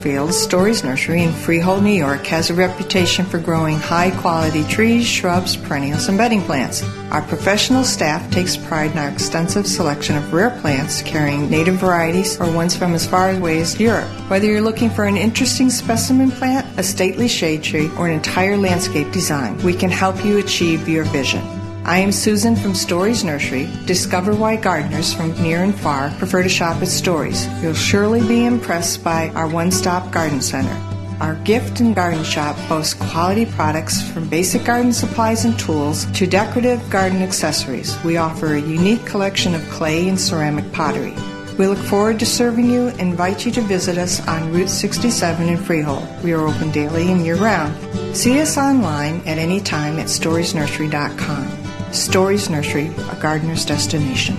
Fields Stories Nursery in Freehold, New York has a reputation for growing high-quality trees, shrubs, perennials, and bedding plants. Our professional staff takes pride in our extensive selection of rare plants, carrying native varieties or ones from as far away as Europe. Whether you're looking for an interesting specimen plant, a stately shade tree, or an entire landscape design, we can help you achieve your vision. I am Susan from Stories Nursery. Discover why gardeners from near and far prefer to shop at Stories. You'll surely be impressed by our one-stop garden center. Our gift and garden shop boasts quality products from basic garden supplies and tools to decorative garden accessories. We offer a unique collection of clay and ceramic pottery. We look forward to serving you and invite you to visit us on Route 67 in Freehold. We are open daily and year-round. See us online at any time at storiesnursery.com. Stories Nursery, a gardener's destination.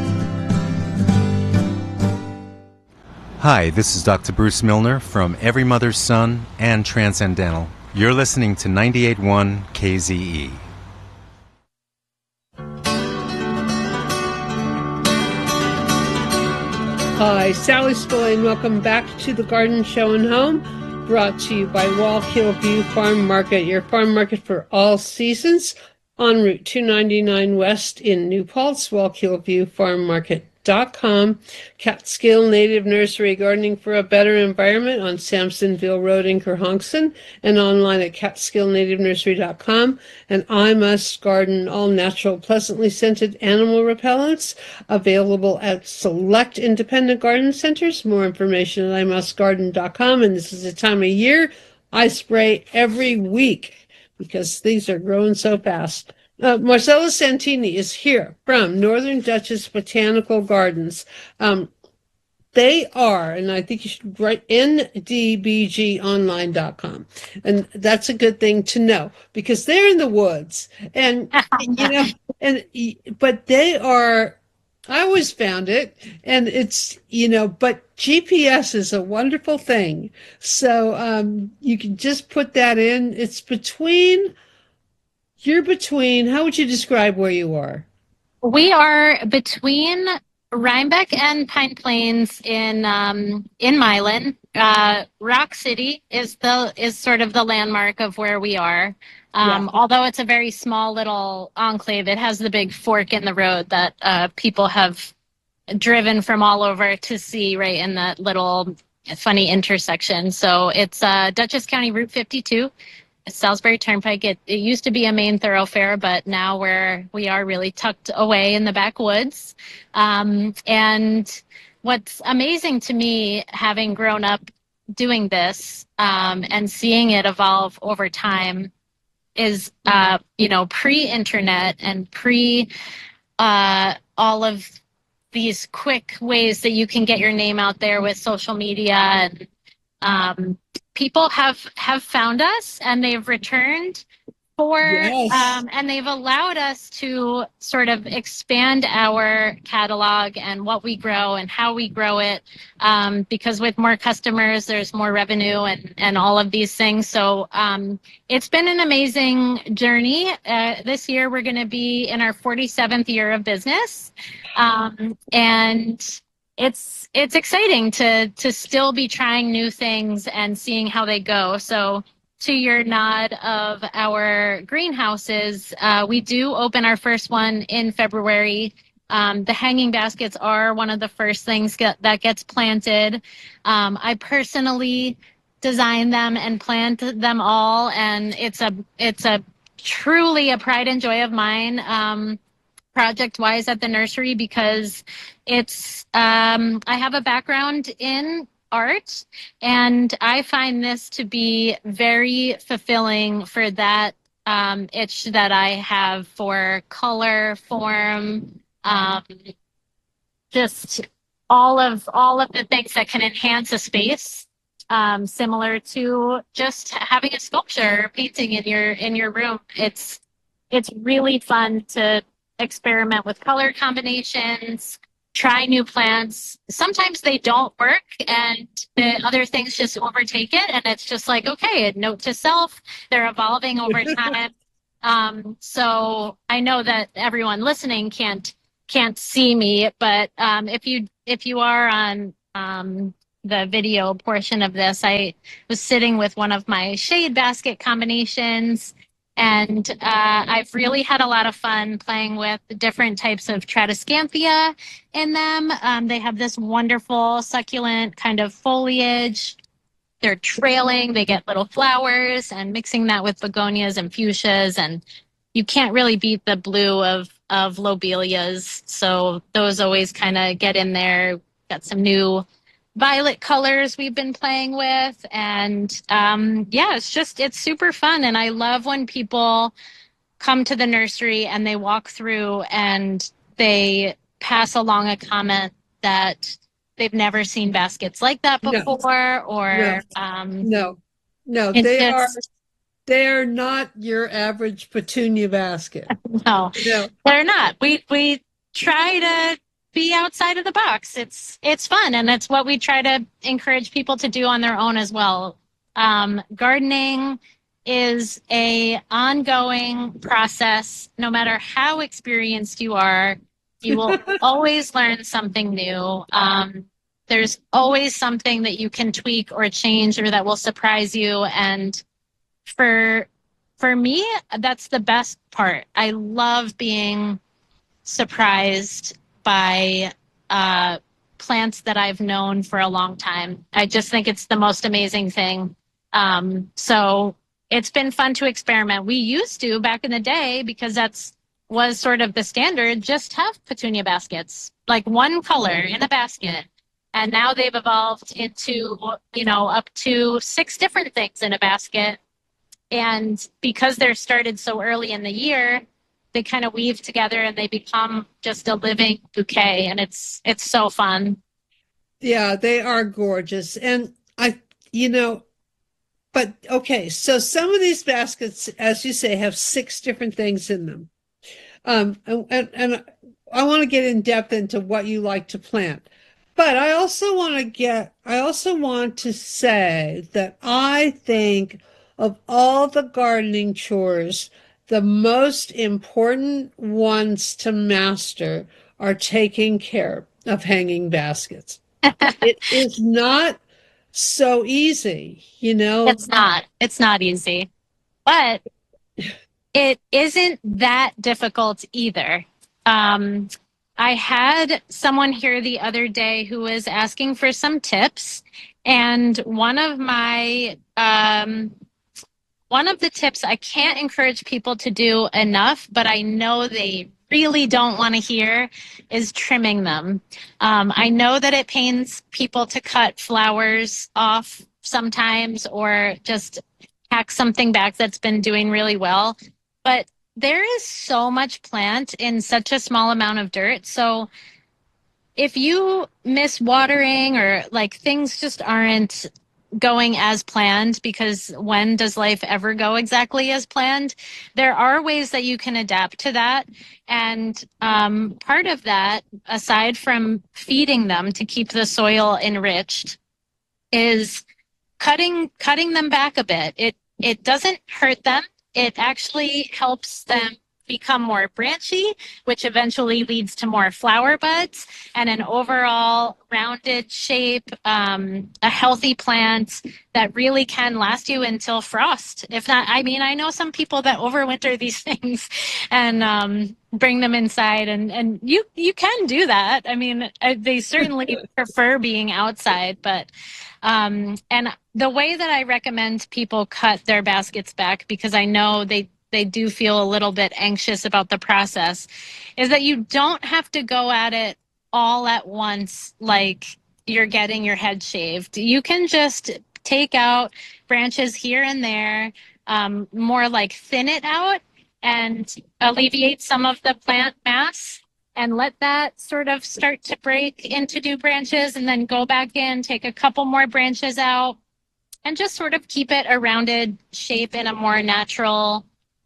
Hi, this is Dr. Bruce Milner from Every Mother's Son and Transcendental. You're listening to 98.1 KZE. Hi, Sally Spillane. Welcome back to the Garden Show and Home, brought to you by Wallkill View Farm Market, your farm market for all seasons. On Route 299 West in New Paltz, WallkillViewFarmMarket.com. Catskill Native Nursery Gardening for a Better Environment on Samsonville Road in Kerhonkson, and online at CatskillNativeNursery.com. And I Must Garden, all natural, pleasantly scented animal repellents, available at select independent garden centers. More information at IMustGarden.com. And this is the time of year I spray every week, because these are growing so fast. Marcella Santini is here from Northern Duchess Botanical Gardens. They are, and I think you should write ndbgonline.com. And that's a good thing to know, because they're in the woods. And, but they are, I always found it, and it's, but GPS is a wonderful thing. So you can just put that in. You're between, how would you describe where you are? We are between Rhinebeck and Pine Plains in Milan. Rock City is sort of the landmark of where we are. Although it's a very small little enclave, it has the big fork in the road that people have driven from all over to see right in that little funny intersection. So it's Dutchess County Route 52, Salisbury Turnpike. It used to be a main thoroughfare, but now we are really tucked away in the backwoods. And what's amazing to me, having grown up doing this and seeing it evolve over time, is pre-internet and all of these quick ways that you can get your name out there with social media, and people have found us, and they've returned and they've allowed us to sort of expand our catalog and what we grow and how we grow it, because with more customers, there's more revenue and all of these things. So it's been an amazing journey. This year, we're going to be in our 47th year of business. And it's exciting to still be trying new things and seeing how they go. So to your nod of our greenhouses, we do open our first one in February. The hanging baskets are one of the first things that gets planted. I personally design them and plant them all, and it's a truly a pride and joy of mine, project-wise at the nursery, because it's I have a background in art, and I find this to be very fulfilling for that itch that I have for color, form, just all of the things that can enhance a space, similar to just having a sculpture or painting in your room. It's really fun to experiment with color combinations, try new plants. Sometimes they don't work and the other things just overtake it, and it's just like, okay, a note to self, they're evolving over time. So I know that everyone listening can't see me, but if you are on the video portion of this, I was sitting with one of my shade basket combinations, and I've really had a lot of fun playing with the different types of Tradescanthia in them. They have this wonderful succulent kind of foliage. They're trailing, they get little flowers, and mixing that with begonias and fuchsias, and you can't really beat the blue of lobelias. So those always kind of get in there. Got some new violet colors we've been playing with, and yeah, it's super fun. And I love when people come to the nursery and they walk through and they pass along a comment that they've never seen baskets like that No, before, or no, no. it's They are not your average petunia basket. no, No. they're not. We try to be outside of the box. It's fun, and it's what we try to encourage people to do on their own as well. Gardening is a ongoing process. No matter how experienced you are, you will always learn something new. There's always something that you can tweak or change or that will surprise you. And for for me, that's the best part. I love being surprised by plants that I've known for a long time. I just think it's the most amazing thing. So it's been fun to experiment. We used to back in the day, because that's was sort of the standard, just have petunia baskets, like one color in a basket. And now they've evolved into, up to 6 different things in a basket. And because they're started so early in the year, they kind of weave together and they become just a living bouquet. And it's so fun. Yeah, they are gorgeous. And you know, but okay, so some of these baskets, as you say, have 6 different things in them. And I want to get in depth into what you like to plant. But I also want to say that I think of all the gardening chores, the most important ones to master are taking care of hanging baskets. It is not so easy, you know. It's not easy, but it isn't that difficult either. Um, I had someone here the other day who was asking for some tips, and one of the tips I can't encourage people to do enough, but I know they really don't want to hear, is trimming them. I know that it pains people to cut flowers off sometimes, or just hack something back that's been doing really well. But there is so much plant in such a small amount of dirt. So if you miss watering, or like things just aren't going as planned, because when does life ever go exactly as planned? There are ways that you can adapt to that. And part of that, aside from feeding them to keep the soil enriched, is cutting them back a bit. It doesn't hurt them. It actually helps them become more branchy, which eventually leads to more flower buds and an overall rounded shape, a healthy plant that really can last you until frost. If not, I mean, I know some people that overwinter these things and bring them inside, and you can do that. I mean, they certainly prefer being outside, but and the way that I recommend people cut their baskets back, because I know they do feel a little bit anxious about the process, is that you don't have to go at it all at once like you're getting your head shaved. You can just take out branches here and there, more like thin it out and alleviate some of the plant mass, and let that sort of start to break into new branches, and then go back in, take a couple more branches out, and just sort of keep it a rounded shape in a more natural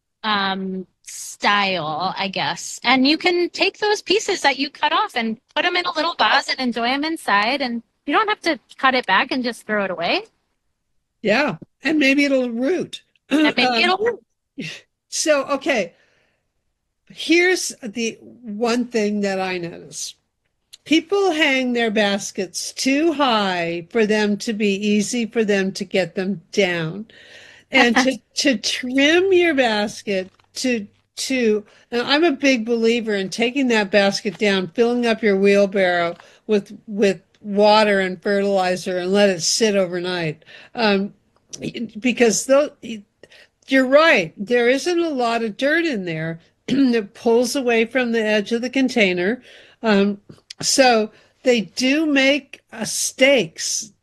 style, I guess. And you can take those pieces that you cut off and put them in a little vase and enjoy them inside. And you don't have to cut it back and just throw it away. Yeah, and maybe it'll root. And maybe it'll. So, okay, here's the one thing that I notice. people hang their baskets too high for them to be easy for them to get them down. And to trim your basket and I'm a big believer in taking that basket down, filling up your wheelbarrow with water and fertilizer and let it sit overnight. Because you're right, there isn't a lot of dirt in there that pulls away from the edge of the container. So they do make stakes,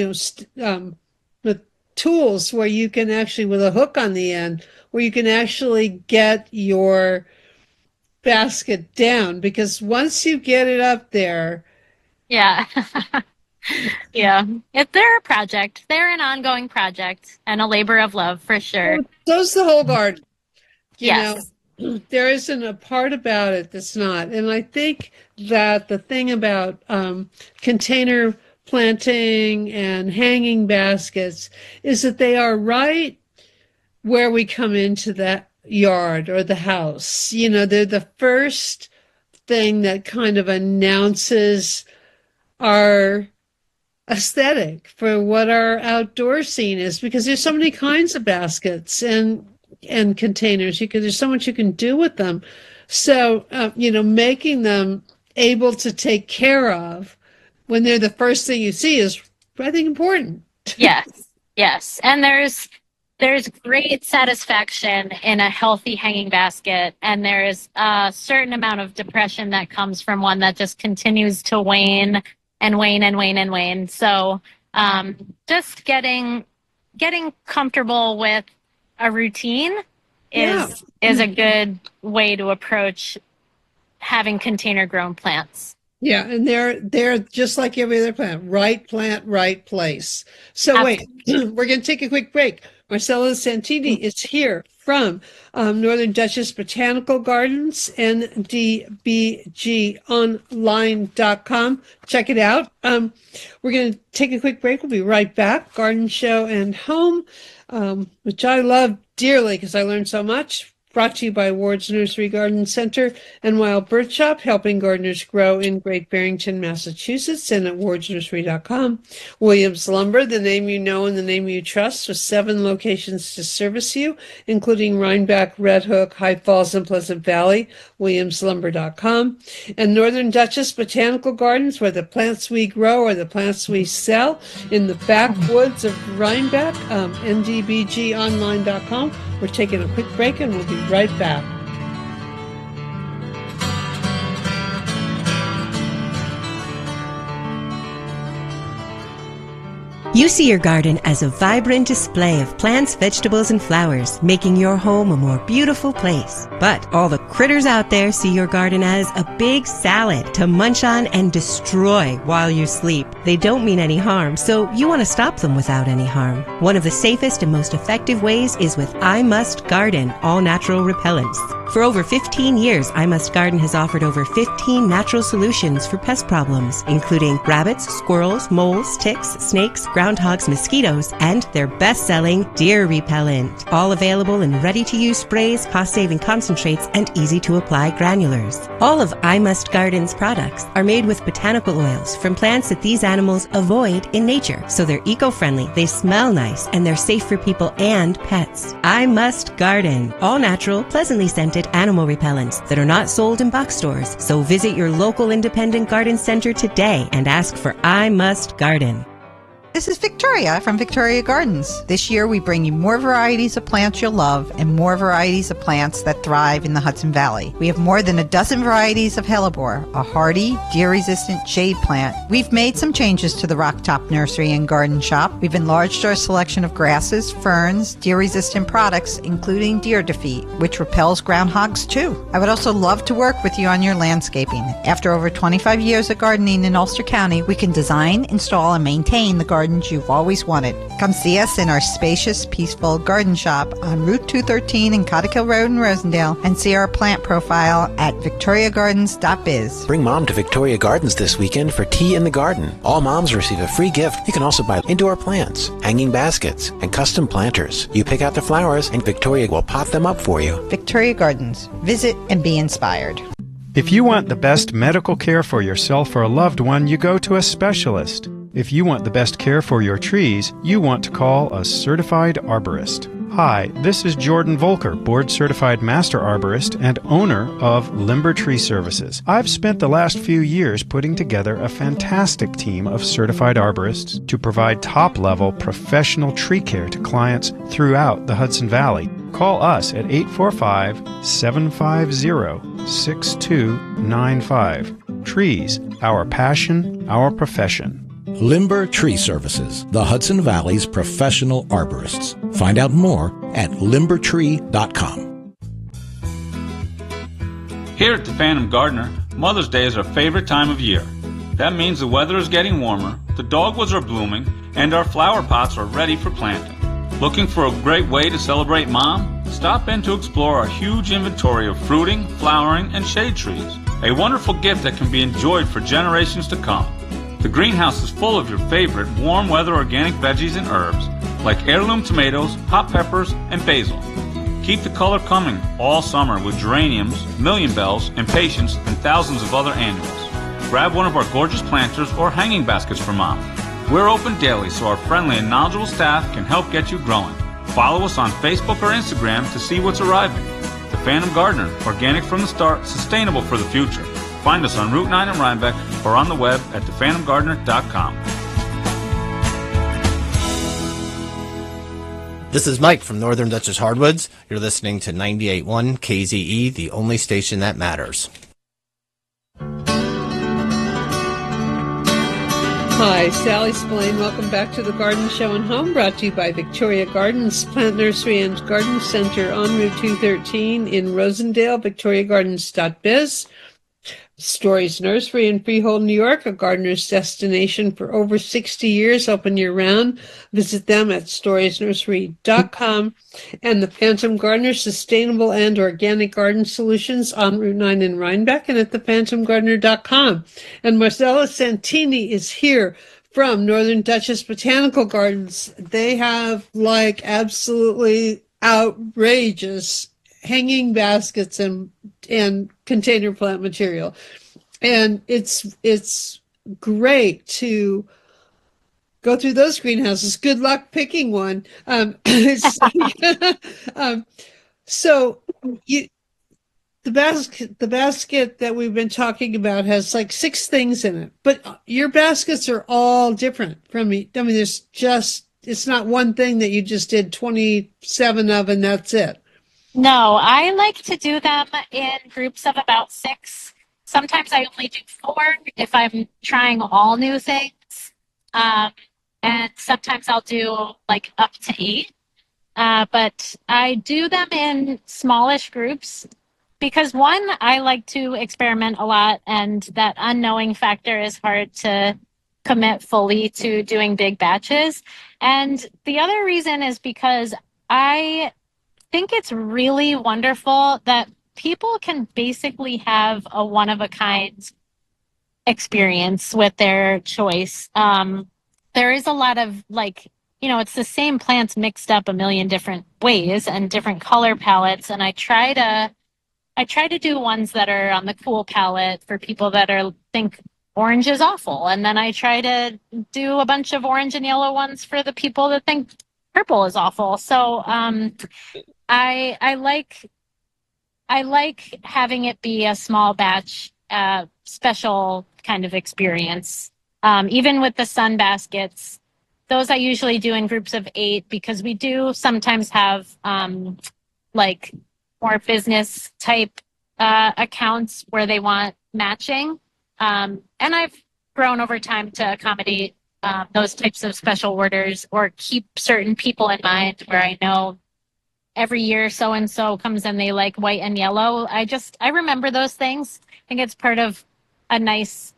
with tools where you can actually, with a hook on the end, where you can actually get your basket down, because once you get it up there. Yeah. Yeah. They're a project. They're an ongoing project and a labor of love for sure. So's the whole garden. Yes. There isn't a part about it that's not. And I think that the thing about container planting and hanging baskets is that they are right where we come into that yard or the house. They're the first thing that kind of announces our aesthetic for what our outdoor scene is, because there's so many kinds of baskets and containers. There's so much you can do with them. So, making them able to take care of when they're the first thing you see is, I think, important. Yes. And there's great satisfaction in a healthy hanging basket. And there's a certain amount of depression that comes from one that just continues to wane and wane and wane and wane. So just getting comfortable with a routine is a good way to approach having container grown plants. Yeah, and they're just like every other plant, right place. So Absolutely. Wait, we're going to take a quick break. Marcella Santini is here from Northern Dutchess Botanical Gardens, ndbgonline.com. Check it out. We're going to take a quick break. We'll be right back. Garden Show and Home, which I love dearly because I learned so much. Brought to you by Ward's Nursery Garden Center and Wild Bird Shop, helping gardeners grow in Great Barrington, Massachusetts, and at wardsnursery.com. Williams Lumber, the name you know and the name you trust, with 7 locations to service you, including Rhinebeck, Red Hook, High Falls, and Pleasant Valley, williamslumber.com. And Northern Dutchess Botanical Gardens, where the plants we grow are the plants we sell, in the backwoods of Rhinebeck, ndbgonline.com. We're taking a quick break and we'll be right back. You see your garden as a vibrant display of plants, vegetables, and flowers, making your home a more beautiful place. But all the critters out there see your garden as a big salad to munch on and destroy while you sleep. They don't mean any harm, so you want to stop them without any harm. One of the safest and most effective ways is with I Must Garden all-natural repellents. For over 15 years, I Must Garden has offered over 15 natural solutions for pest problems, including rabbits, squirrels, moles, ticks, snakes, groundhogs, mosquitoes, and their best-selling deer repellent. All available in ready-to-use sprays, cost-saving concentrates, and easy-to-apply granulars. All of I Must Garden's products are made with botanical oils from plants that these animals avoid in nature, so they're eco-friendly, they smell nice, and they're safe for people and pets. I Must Garden. All-natural, pleasantly scented animal repellents that are not sold in box stores. So visit your local independent garden center today and ask for I Must Garden. This is Victoria from Victoria Gardens. This year we bring you more varieties of plants you'll love and more varieties of plants that thrive in the Hudson Valley. We have more than a dozen varieties of hellebore, a hardy, deer-resistant shade plant. We've made some changes to the Rocktop Nursery and Garden Shop. We've enlarged our selection of grasses, ferns, deer-resistant products, including deer defeat, which repels groundhogs too. I would also love to work with you on your landscaping. After over 25 years of gardening in Ulster County, we can design, install, and maintain the gardens you've always wanted. Come see us in our spacious, peaceful garden shop on Route 213 in Cottikill Road in Rosendale, and see our plant profile at victoriagardens.biz. Bring Mom to Victoria Gardens this weekend for Tea in the Garden. All moms receive a free gift. You can also buy indoor plants, hanging baskets, and custom planters. You pick out the flowers and Victoria will pot them up for you. Victoria Gardens. Visit and be inspired. If you want the best medical care for yourself or a loved one, you go to a specialist. If you want the best care for your trees, you want to call a certified arborist. Hi, this is Jordan Volker, board-certified master arborist and owner of Limber Tree Services. I've spent the last few years putting together a fantastic team of certified arborists to provide top-level professional tree care to clients throughout the Hudson Valley. Call us at 845-750-6295. Trees, our passion, our profession. Limber Tree Services, the Hudson Valley's professional arborists. Find out more at limbertree.com. Here at the Phantom Gardener, Mother's Day is our favorite time of year. That means the weather is getting warmer, the dogwoods are blooming, and our flower pots are ready for planting. Looking for a great way to celebrate Mom? Stop in to explore our huge inventory of fruiting, flowering, and shade trees. A wonderful gift that can be enjoyed for generations to come. The greenhouse is full of your favorite warm weather organic veggies and herbs, like heirloom tomatoes, hot peppers, and basil. Keep the color coming all summer with geraniums, million bells, impatiens, and thousands of other annuals. Grab one of our gorgeous planters or hanging baskets for Mom. We're open daily so our friendly and knowledgeable staff can help get you growing. Follow us on Facebook or Instagram to see what's arriving. The Phantom Gardener, organic from the start, sustainable for the future. Find us on Route 9 in Rhinebeck or on the web at thephantomgardener.com. This is Mike from Northern Dutchess Hardwoods. You're listening to 98.1 KZE, the only station that matters. Hi, Sally Spillane. Welcome back to the Garden Show and Home, brought to you by Victoria Gardens, Plant Nursery and Garden Center on Route 213 in Rosendale, victoriagardens.biz. Stories Nursery in Freehold, New York, a gardener's destination for over 60 years, open year-round. Visit them at storiesnursery.com. And the Phantom Gardener, sustainable and organic garden solutions on Route 9 in Rhinebeck and at thephantomgardener.com. And Marcella Santini is here from Northern Dutchess Botanical Gardens. They have like absolutely outrageous hanging baskets and container plant material. And it's great to go through those greenhouses. Good luck picking one. So the basket that we've been talking about has like 6 things in it, but your baskets are all different from me. I mean, it's not one thing that you just did 27 of and that's it. No, I like to do them in groups of about 6. Sometimes I only do 4 if I'm trying all new things. And sometimes I'll do like up to 8. But I do them in smallish groups because, one, I like to experiment a lot, and that unknowing factor is hard to commit fully to doing big batches. And the other reason is because I think it's really wonderful that people can basically have a one-of-a-kind experience with their choice. There is a lot of it's the same plants mixed up a million different ways and different color palettes. And I try to do ones that are on the cool palette for people that think orange is awful. And then I try to do a bunch of orange and yellow ones for the people that think purple is awful. So I like having it be a small batch, special kind of experience. Even with the sun baskets, those I usually do in groups of 8 because we do sometimes have more business type accounts where they want matching. And I've grown over time to accommodate those types of special orders or keep certain people in mind where I know every year so-and-so comes and they like white and yellow. I remember those things. I think it's part of a nice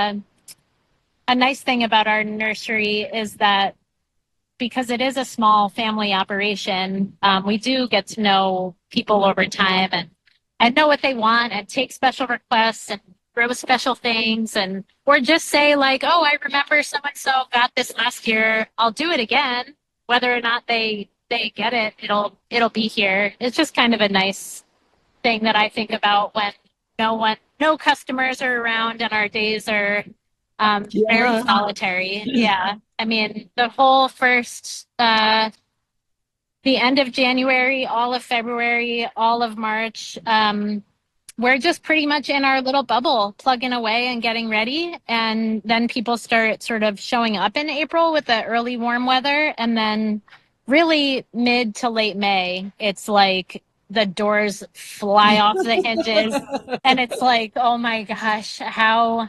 thing about our nursery is that because it is a small family operation, we do get to know people over time and know what they want and take special requests and grow special things or just say like, oh, I remember so-and-so got this last year. I'll do it again. Whether or not they get it, it'll be here. It's just kind of a nice thing that I think about when no one no customers are around and our days are very solitary. Yeah. I mean, the whole first, the end of January, all of February, all of March, we're just pretty much in our little bubble, plugging away and getting ready. And then people start sort of showing up in April with the early warm weather. And then really mid to late May, it's like the doors fly off the hinges. And it's like, oh my gosh, how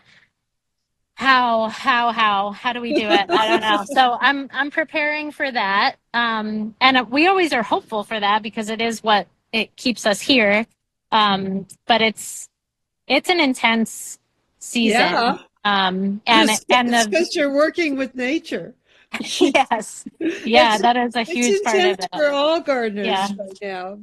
do we do it? I don't know. So I'm preparing for that. And we always are hopeful for that because it is what it keeps us here. But it's an intense season. Yeah. And because you're working with nature. Yes. Yeah, that is a huge part of it. It's for all gardeners right now.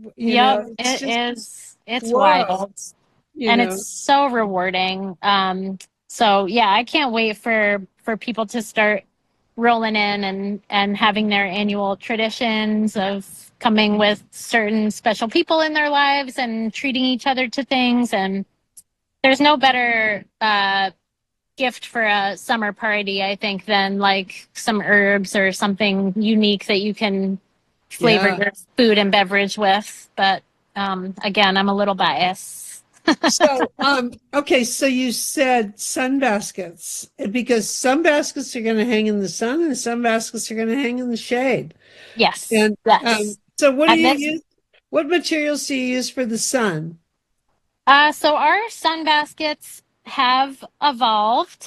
It's wild. It's so rewarding. So yeah, I can't wait for people to start rolling in and having their annual traditions of coming with certain special people in their lives and treating each other to things. And there's no better gift for a summer party, I think, than like some herbs or something unique that you can flavor your food and beverage with. But again, I'm a little biased. So, okay, so you said sun baskets, because some baskets are going to hang in the sun and some baskets are going to hang in the shade. Yes. And yes. So what do you use? What materials do you use for the sun? So our sun baskets have evolved.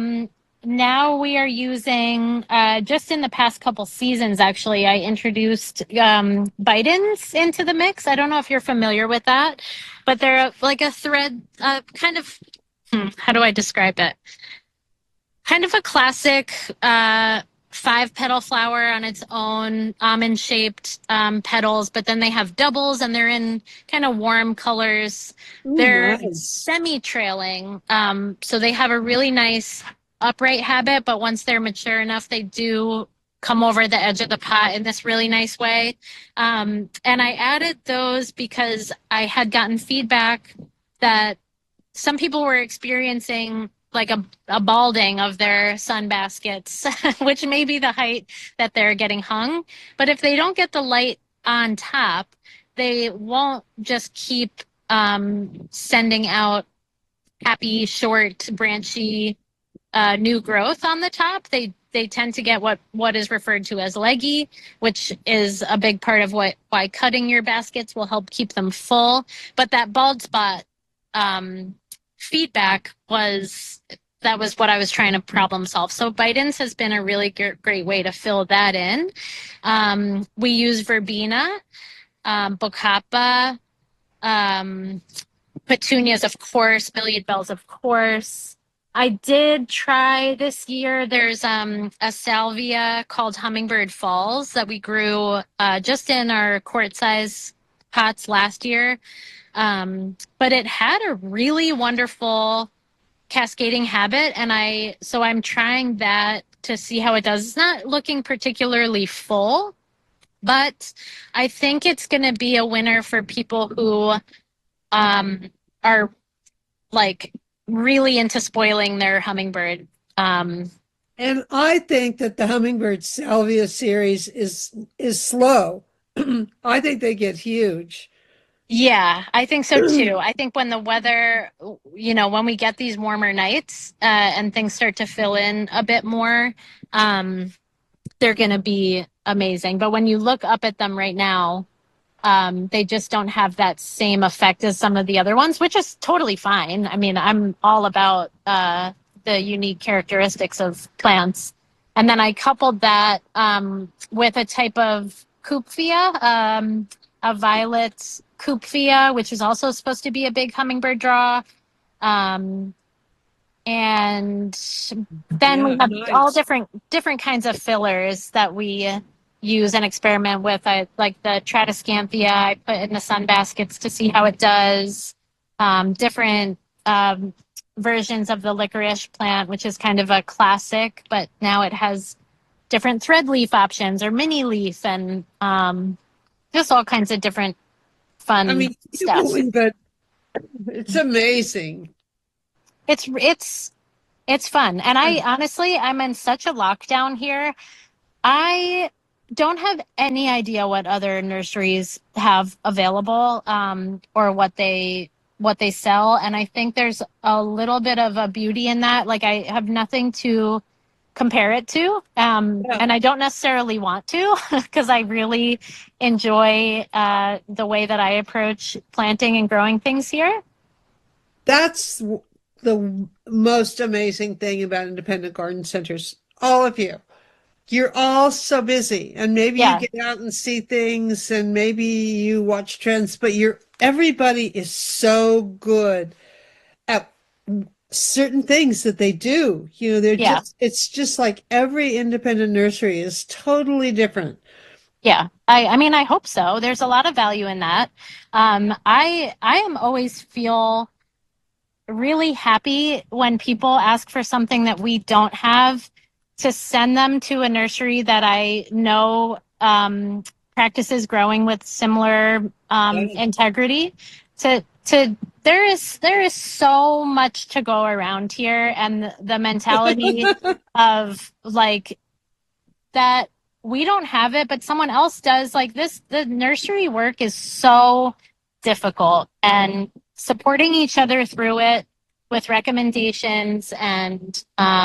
Now we are using, just in the past couple seasons, actually, I introduced Bidens into the mix. I don't know if you're familiar with that, but they're like a thread, kind of, how do I describe it? Kind of a classic 5-petal flower on its own, almond-shaped petals, but then they have doubles and they're in kind of warm colors. Ooh, they're nice. semi-trailing, so they have a really nice upright habit, but once they're mature enough, they do come over the edge of the pot in this really nice way. And I added those because I had gotten feedback that some people were experiencing like a balding of their sun baskets, which may be the height that they're getting hung. But if they don't get the light on top, they won't just keep sending out happy, short, branchy new growth on the top. They tend to get what is referred to as leggy, which is a big part of why cutting your baskets will help keep them full. But that bald spot feedback was what I was trying to problem solve. So Bidens has been a really great way to fill that in. We use verbena, bocapa, petunias, of course, milliard bells, of course. I did try this year. There's a salvia called Hummingbird Falls that we grew just in our quart size pots last year. But it had a really wonderful cascading habit, and so I'm trying that to see how it does. It's not looking particularly full, but I think it's going to be a winner for people who are like really into spoiling their hummingbird. And I think that the Hummingbird Salvia series is slow. I think they get huge. Yeah, I think so too. I think when the weather, when we get these warmer nights and things start to fill in a bit more, they're going to be amazing. But when you look up at them right now, they just don't have that same effect as some of the other ones, which is totally fine. I mean, I'm all about the unique characteristics of plants. And then I coupled that with a type of Kupfia, a violet Kupfia, which is also supposed to be a big hummingbird draw. And then we have all different kinds of fillers that we use and experiment with. I like the Tradescanthia I put in the sun baskets to see how it does. Different versions of the licorice plant, which is kind of a classic, but now it has different thread leaf options or mini leaf and just all kinds of different fun stuff. But it's amazing. it's fun. And I'm in such a lockdown here. I don't have any idea what other nurseries have available, or what they sell. And I think there's a little bit of a beauty in that. Like, I have nothing to compare it to. And I don't necessarily want to, because I really enjoy the way that I approach planting and growing things here. That's the most amazing thing about independent garden centers. All of you. You're all so busy, and maybe you get out and see things, and maybe you watch trends, but everybody is so good at certain things that they do. It's just like every independent nursery is totally different. Yeah. I mean, I hope so. There's a lot of value in that. I am always feel really happy when people ask for something that we don't have, to send them to a nursery that I know practices growing with similar integrity. There is so much to go around here, and the mentality of like that we don't have it, but someone else does. Like the nursery work is so difficult, and supporting each other through it with recommendations and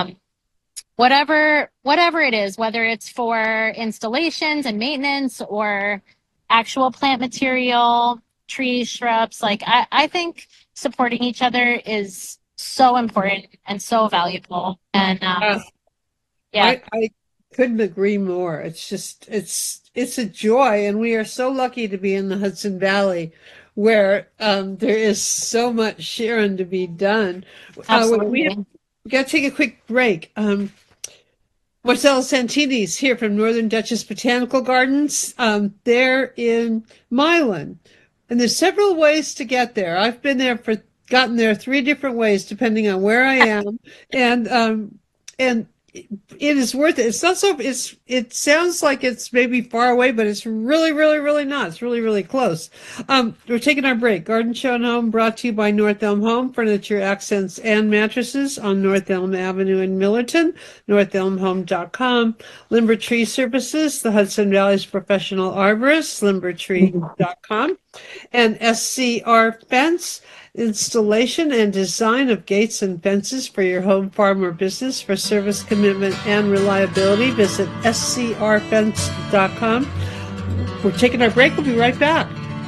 whatever it is, whether it's for installations and maintenance or actual plant material, trees, shrubs, like I think supporting each other is so important and so valuable. And I couldn't agree more. It's just it's a joy, and we are so lucky to be in the Hudson Valley, where there is so much sharing to be done. We got to take a quick break. Marcella Santini's here from Northern Dutchess Botanical Gardens. They're in Milan, and there's several ways to get there. I've gotten there 3 different ways depending on where I am, and it is worth it. It's not so. It sounds like it's maybe far away, but it's really, really, really not. It's really, really close. We're taking our break. Garden Show and Home brought to you by North Elm Home, furniture, accents, and mattresses on North Elm Avenue in Millerton. NorthelmHome.com. Limber Tree Services, the Hudson Valley's professional arborist. LimberTree.com. And SCR Fence, installation and design of gates and fences for your home, farm, or business. For service commitment and reliability, visit scrfence.com. We're taking our break. We'll be right back.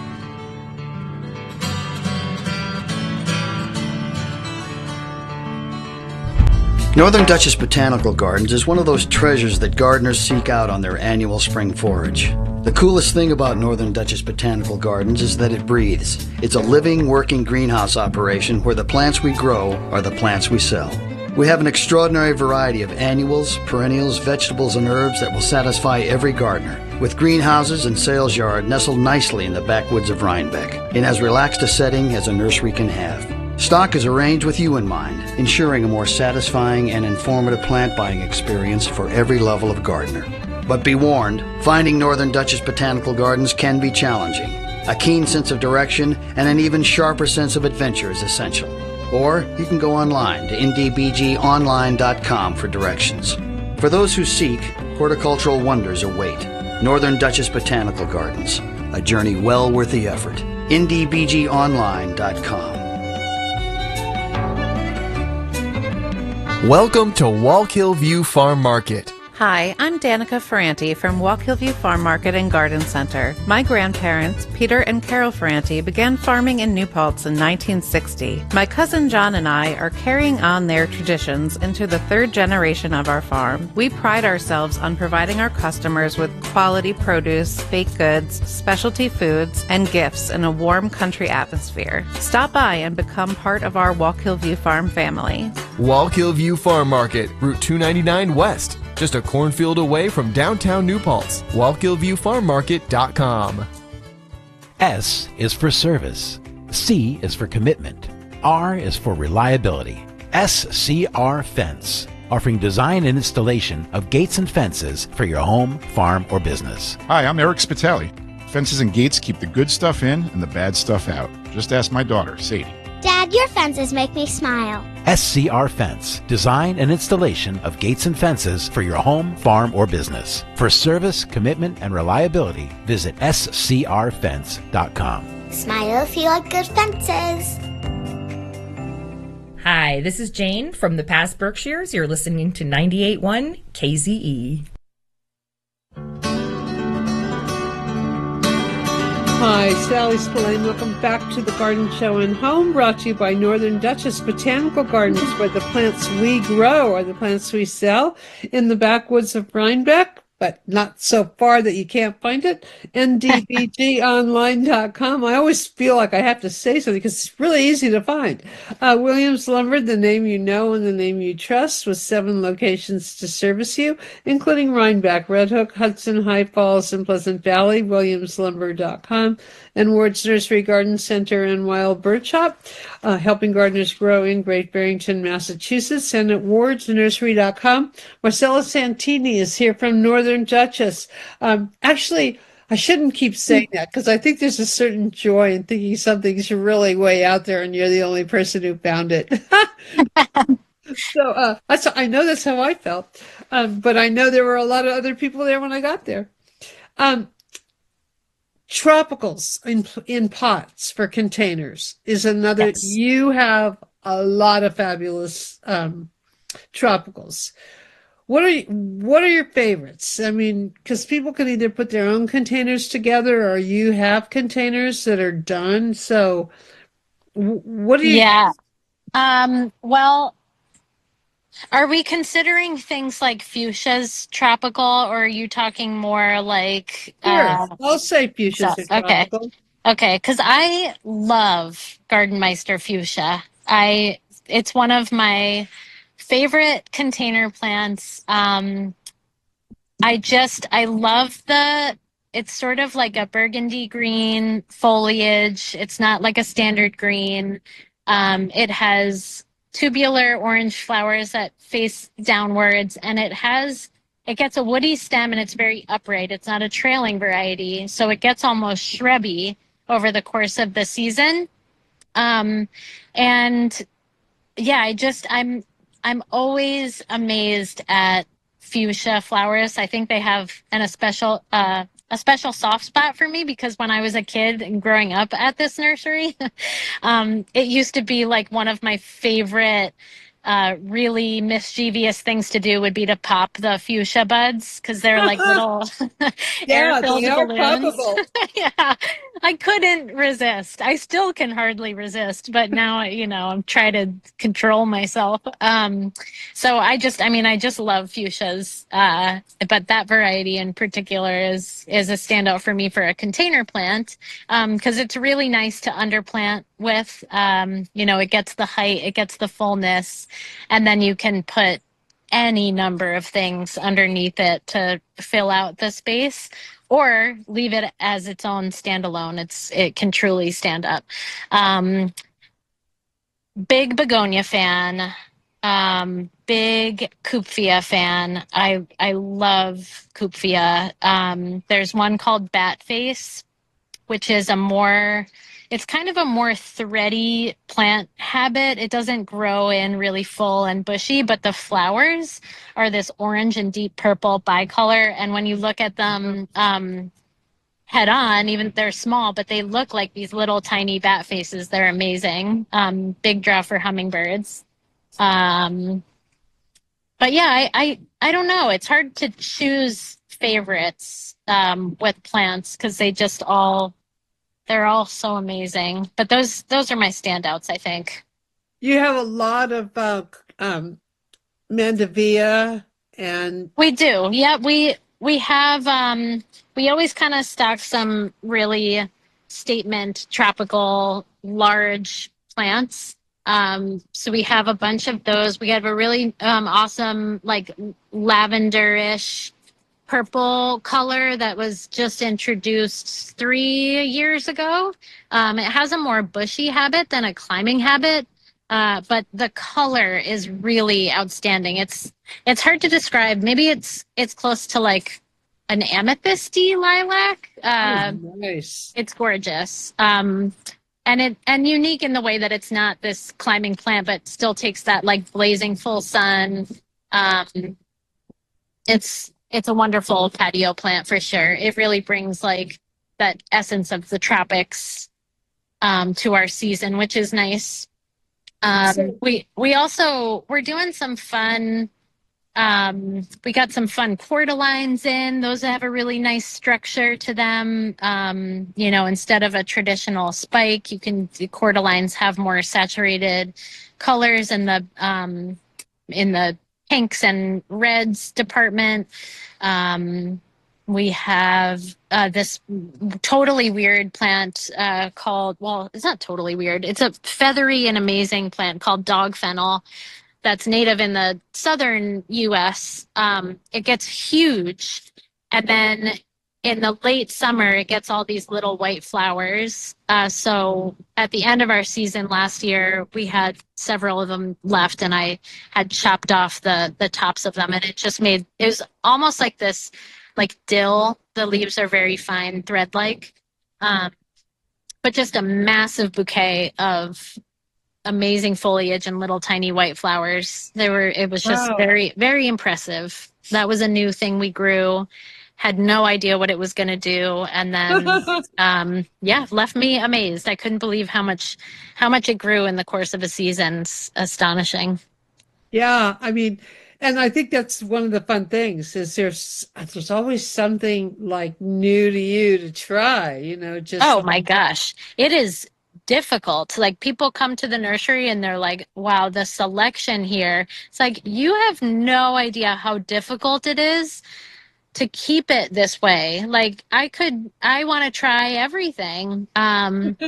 Northern Dutchess Botanical Gardens is one of those treasures that gardeners seek out on their annual spring forage. The coolest thing about Northern Dutchess Botanical Gardens is that it breathes. It's a living, working greenhouse operation where the plants we grow are the plants we sell. We have an extraordinary variety of annuals, perennials, vegetables, and herbs that will satisfy every gardener, with greenhouses and sales yard nestled nicely in the backwoods of Rhinebeck, in as relaxed a setting as a nursery can have. Stock is arranged with you in mind, ensuring a more satisfying and informative plant buying experience for every level of gardener. But be warned, finding Northern Dutchess Botanical Gardens can be challenging. A keen sense of direction and an even sharper sense of adventure is essential. Or you can go online to ndbgonline.com for directions. For those who seek, horticultural wonders await. Northern Dutchess Botanical Gardens, a journey well worth the effort. ndbgonline.com. Welcome to Wallkill View Farm Market. Hi, I'm Danica Ferranti from Wallkill View Farm Market and Garden Center. My grandparents, Peter and Carol Ferranti, began farming in New Paltz in 1960. My cousin John and I are carrying on their traditions into the 3rd generation of our farm. We pride ourselves on providing our customers with quality produce, baked goods, specialty foods, and gifts in a warm country atmosphere. Stop by and become part of our Wallkill View Farm family. Wallkill View Farm Market, Route 299 West. Just a cornfield away from downtown New Paltz. WallkillViewFarmMarket.com. S is for service. C is for commitment. R is for reliability. SCR Fence, offering design and installation of gates and fences for your home, farm, or business. Hi, I'm Eric Spitali. Fences and gates keep the good stuff in and the bad stuff out. Just ask my daughter, Sadie. Dad, your fences make me smile. SCR Fence, design and installation of gates and fences for your home, farm, or business. For service, commitment, and reliability, visit scrfence.com. Smile if you like good fences. Hi, this is Jane from the past Berkshires. You're listening to 98.1 KZE. Hi, Sally Spillane. Welcome back to the Garden Show and Home, brought to you by Northern Duchess Botanical Gardens, where the plants we grow are the plants we sell in the backwoods of Rhinebeck, but not so far that you can't find it. ndbgonline.com. I always feel like I have to say something because it's really easy to find. Williams Lumber, the name you know and the name you trust, with 7 locations to service you, including Rhinebeck, Red Hook, Hudson, High Falls, and Pleasant Valley. WilliamsLumber.com. And Ward's Nursery Garden Center and Wild Bird Shop, helping gardeners grow in Great Barrington, Massachusetts, and at wardsnursery.com. Marcella Santini is here from Northern Duchess. Actually, I shouldn't keep saying that because I think there's a certain joy in thinking something's really way out there and you're the only person who found it. So I know that's how I felt, but I know there were a lot of other people there when I got there. Tropicals in pots for containers is another. Yes. You have a lot of fabulous tropicals. What are your favorites? I mean, because people can either put their own containers together or you have containers that are done. So what do you? Yeah. Well, are we considering things like fuchsias tropical, or are you talking more like... Sure, I'll say fuchsias are tropical. Okay, because I love Gardenmeister fuchsia. It's one of my favorite container plants. I love it's sort of like a burgundy green foliage. It's not like a standard green. It has tubular orange flowers that face downwards, and it gets a woody stem, and it's very upright. It's not a trailing variety, so it gets almost shrubby over the course of the season. And yeah, I'm always amazed at fuchsia flowers. I think they have a special soft spot for me because when I was a kid and growing up at this nursery, it used to be like one of my favorite really mischievous things to do would be to pop the fuchsia buds because they're like little air-filled balloons. Yeah, I couldn't resist. I still can hardly resist, but now I'm trying to control myself. So I just love fuchsias, but that variety in particular is a standout for me for a container plant because it's really nice to underplant with. It gets the height, it gets the fullness, and then you can put any number of things underneath it to fill out the space, or leave it as its own standalone. It can truly stand up. Big begonia fan, big Kupfia fan. I love Kupfia. There's one called Bat Face, which is it's kind of a more thready plant habit. It doesn't grow in really full and bushy, but the flowers are this orange and deep purple bicolor. And when you look at them head on, even they're small, but they look like these little tiny bat faces. They're amazing. Big draw for hummingbirds. But yeah, I don't know. It's hard to choose favorites with plants because they're all so amazing. But those are my standouts, I think. You have a lot of Mandevilla, and we do. Yeah, we have. We always kind of stock some really statement tropical large plants. So we have a bunch of those. We have a really awesome like lavenderish purple color that was just introduced 3 years ago. It has a more bushy habit than a climbing habit, but the color is really outstanding. It's hard to describe. Maybe it's close to like an amethysty lilac. Nice. It's gorgeous. and unique in the way that it's not this climbing plant, but still takes that like blazing full sun. It's a wonderful patio plant for sure. It really brings like that essence of the tropics to our season, which is nice. We also, we're doing some fun. We got some fun cordylines in. Those have a really nice structure to them. Instead of a traditional spike, the cordylines have more saturated colors in the pinks and reds department. We have this totally weird plant called, well, it's not totally weird. It's a feathery and amazing plant called dog fennel that's native in the southern U.S. It gets huge. And then in the late summer, it gets all these little white flowers. So at the end of our season last year, we had several of them left, and I had chopped off the tops of them. And it was almost like this, like dill. The leaves are very fine, thread-like, but just a massive bouquet of amazing foliage and little tiny white flowers. It was just very, very impressive. That was a new thing we grew. Had no idea what it was going to do, and then left me amazed. I couldn't believe how much it grew in the course of a season. It's astonishing. Yeah, I mean, and I think that's one of the fun things is there's always something like new to you to try, Oh my gosh. It is difficult. Like, people come to the nursery and they're like, wow, the selection here. It's like, you have no idea how difficult it is to keep it this way. Like, I want to try everything. And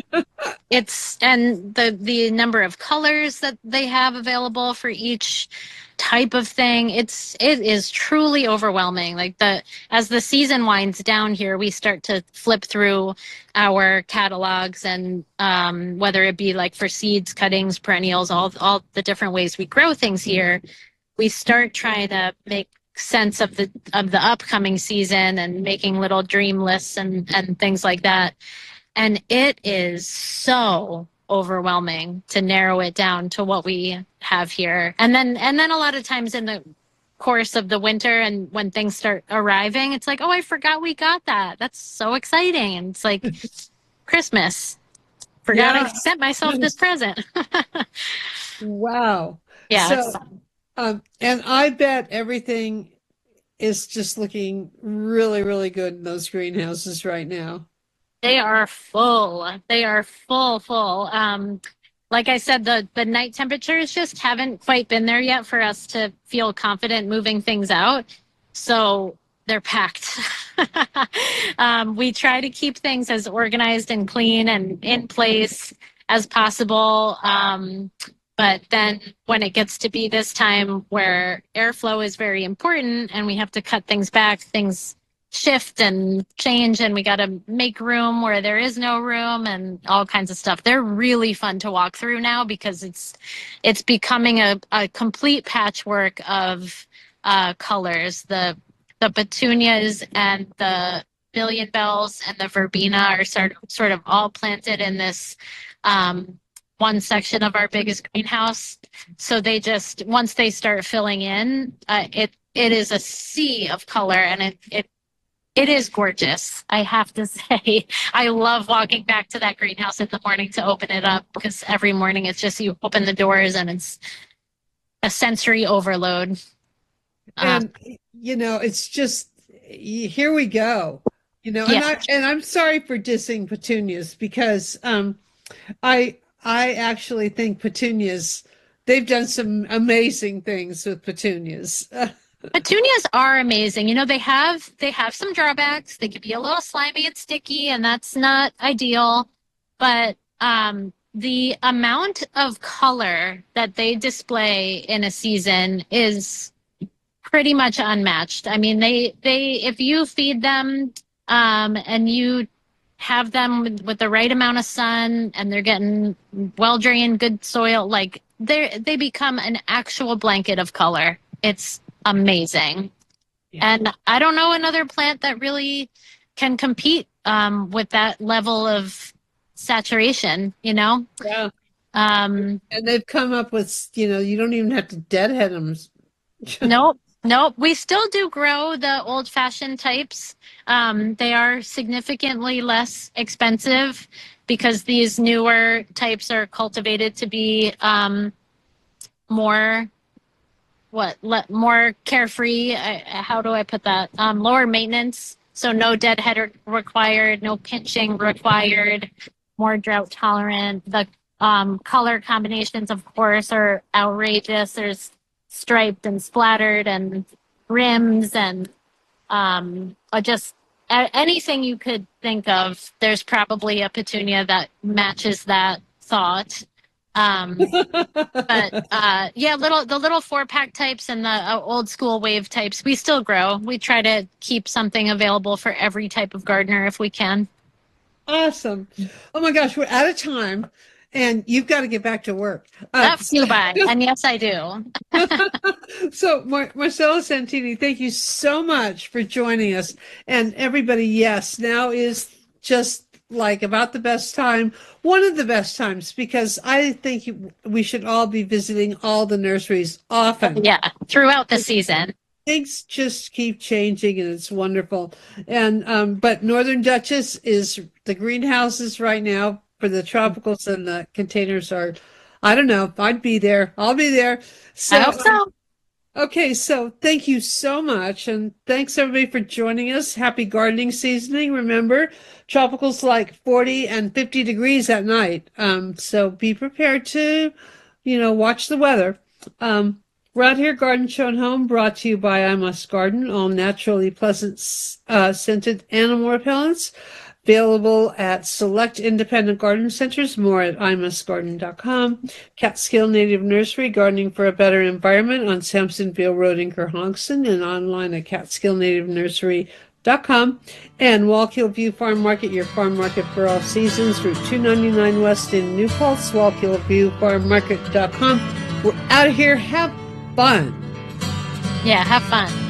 the number of colors that they have available for each type of thing, it is truly overwhelming. Like, as the season winds down here, we start to flip through our catalogs, and whether it be like for seeds, cuttings, perennials, all the different ways we grow things here, we start trying to make sense of the upcoming season and making little dream lists and things like that. And it is so overwhelming to narrow it down to what we have here. And then a lot of times in the course of the winter and when things start arriving, it's like, oh, I forgot we got that. That's so exciting. And it's like Christmas. Forgot I sent myself this present. Wow. Yeah. So, and I bet everything is just looking really, really good in those greenhouses right now. They are full. They are full. Like I said, the night temperatures just haven't quite been there yet for us to feel confident moving things out. So they're packed. We try to keep things as organized and clean and in place as possible. But then when it gets to be this time where airflow is very important and we have to cut things back, things shift and change, and we got to make room where there is no room and all kinds of stuff. They're really fun to walk through now because it's becoming a complete patchwork of colors. The petunias and the million bells and the verbena are sort of all planted in this one section of our biggest greenhouse. So they just, once they start filling in, it is a sea of color, and it is gorgeous. I have to say, I love walking back to that greenhouse in the morning to open it up, because every morning it's just, you open the doors and it's a sensory overload. And, it's just, here we go, and I'm sorry for dissing petunias, because I actually think petunias, they've done some amazing things with petunias. Petunias are amazing. They have some drawbacks. They can be a little slimy and sticky, and that's not ideal. But the amount of color that they display in a season is pretty much unmatched. I mean, they if you feed them and you have them with the right amount of sun, and they're getting well-drained, good soil, like they become an actual blanket of color. It's amazing. Yeah. And I don't know another plant that really can compete with that level of saturation, Yeah. And they've come up with, you don't even have to deadhead them. Nope. We still do grow the old-fashioned types. They are significantly less expensive because these newer types are cultivated to be more carefree. How do I put that? Lower maintenance. So no deadhead required, no pinching required, more drought tolerant. The color combinations, of course, are outrageous. There's striped and splattered and rims and just anything you could think of. There's probably a petunia that matches that thought. But the little 4-pack types and the old school wave types, we still grow. We try to keep something available for every type of gardener if we can. Awesome. Oh my gosh, we're out of time. And you've got to get back to work. That flew by, and yes, I do. So, Marcella Santini, thank you so much for joining us. And everybody, yes, now is just like about the best time, one of the best times, because I think we should all be visiting all the nurseries often. Yeah, throughout the season. Things just keep changing, and it's wonderful. And but Northern Duchess is the greenhouses right now. For the tropicals and the containers are, I don't know. I'd be there. I'll be there. So, I hope so. Okay, so thank you so much. And thanks everybody for joining us. Happy gardening seasoning. Remember, tropicals like 40 and 50 degrees at night. So be prepared to, watch the weather. Right Here Garden Show and Home brought to you by I Must Garden, all naturally pleasant scented animal repellents. Available at select independent garden centers, more at imustgarden.com. Catskill Native Nursery, gardening for a better environment on Sampsonville Road in Kerhonkson, and online at catskillnativenursery.com. And Wallkill View Farm Market, your farm market for all seasons, Route 299 West in New Paltz, wallkillviewfarmmarket.com. We're out of here. Have fun. Yeah, have fun.